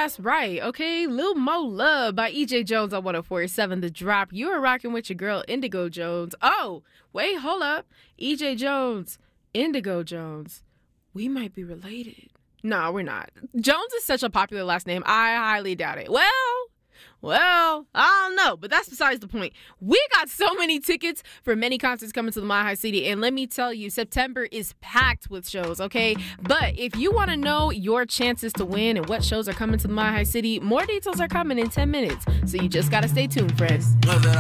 That's right, okay? Lil Mo Love by EJ Jones on 104.7 The Drop. You are rocking with your girl, Indigo Jones. Oh, wait, hold up. EJ Jones, Indigo Jones. We might be related. No, we're not. Jones is such a popular last name. I highly doubt it. Well, I don't know, but that's besides the point. We got so many tickets for many concerts coming to the Mile High City, and let me tell you, September is packed with shows, okay? But if you want to know your chances to win and what shows are coming to the Mile High City, more details are coming in 10 minutes, so you just got to stay tuned, friends.